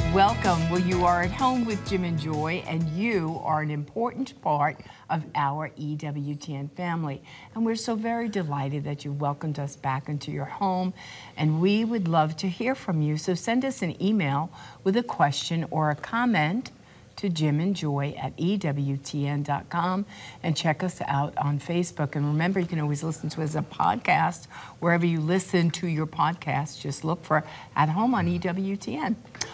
Welcome. Well, you are at home with Jim and Joy, and you are an important part of our EWTN family. And we're so very delighted that you welcomed us back into your home, and we would love to hear from you. So send us an email with a question or a comment to jimandjoy@ewtn.com, and check us out on Facebook. And remember, you can always listen to us as a podcast wherever you listen to your podcast. Just look for At Home on EWTN.